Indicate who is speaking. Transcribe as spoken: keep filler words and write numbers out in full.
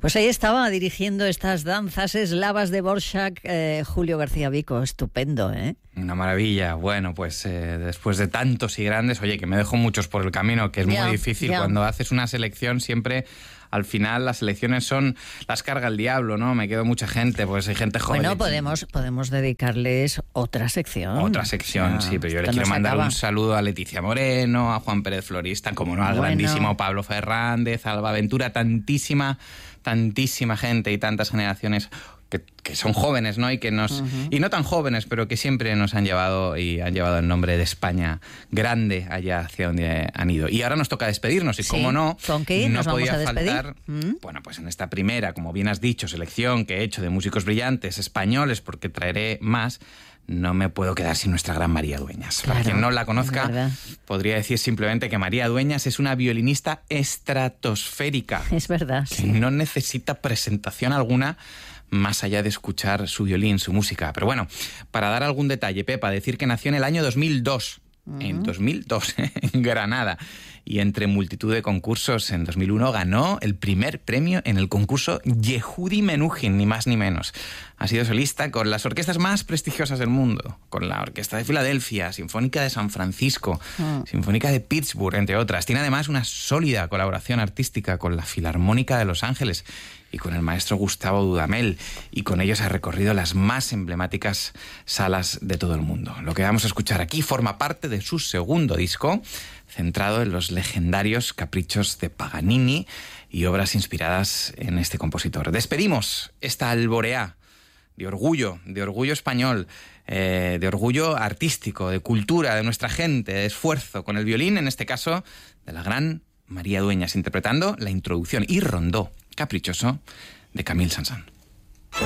Speaker 1: Pues ahí estaba dirigiendo estas danzas eslavas de Dvořák, eh, Julio García Vico. Estupendo, ¿eh?
Speaker 2: Una maravilla. Bueno, pues eh, después de tantos y grandes, oye, que me dejo muchos por el camino, que es
Speaker 1: Ya,
Speaker 2: muy difícil.
Speaker 1: ya.
Speaker 2: Cuando haces una selección siempre... Al final las elecciones son, las carga el diablo, ¿no? Me quedo mucha gente, pues hay gente joven.
Speaker 1: Bueno, podemos, podemos dedicarles otra sección.
Speaker 2: Otra sección,
Speaker 1: O sea,
Speaker 2: sí, pero yo le
Speaker 1: esto
Speaker 2: quiero
Speaker 1: no se
Speaker 2: mandar
Speaker 1: acaba.
Speaker 2: un saludo a Leticia Moreno, a Juan Pérez Florista, como no, al
Speaker 1: Bueno.
Speaker 2: grandísimo Pablo Fernández, a Alba Ventura, tantísima, tantísima gente y tantas generaciones que, que son jóvenes, ¿no? Y que nos uh-huh. y no tan jóvenes, pero que siempre nos han llevado y han llevado el nombre de España grande allá hacia donde han ido. Y ahora nos toca despedirnos y
Speaker 1: Sí.
Speaker 2: como no,
Speaker 1: ¿Con qué
Speaker 2: no
Speaker 1: nos vamos
Speaker 2: podía
Speaker 1: a despedir?
Speaker 2: faltar,
Speaker 1: ¿Mm?
Speaker 2: bueno, pues en esta primera, como bien has dicho, selección que he hecho de músicos brillantes españoles, porque traeré más. No me puedo quedar sin nuestra gran María Dueñas.
Speaker 1: Claro,
Speaker 2: Para quien no la conozca, podría decir simplemente que María Dueñas es una violinista estratosférica.
Speaker 1: Es verdad,
Speaker 2: que
Speaker 1: sí.
Speaker 2: no necesita presentación alguna más allá de escuchar su violín, su música. Pero bueno, para dar algún detalle, Pepa, decir que nació en el año dos mil dos. Uh-huh. En dos mil dos, en Granada. Y entre multitud de concursos, en dos mil uno ganó el primer premio en el concurso Yehudi Menuhin, ni más ni menos. Ha sido solista con las orquestas más prestigiosas del mundo, con la Orquesta de Filadelfia, Sinfónica de San Francisco, uh. Sinfónica de Pittsburgh, entre otras. Tiene además una sólida colaboración artística con la Filarmónica de Los Ángeles y con el maestro Gustavo Dudamel, y con ellos ha recorrido las más emblemáticas salas de todo el mundo. Lo que vamos a escuchar aquí forma parte de su segundo disco, centrado en los legendarios caprichos de Paganini y obras inspiradas en este compositor. Despedimos esta alboreá de orgullo, de orgullo español, eh, de orgullo artístico, de cultura, de nuestra gente, de esfuerzo, con el violín, en este caso, de la gran María Dueñas, interpretando la introducción y rondó caprichoso de Camille Saint-Saëns.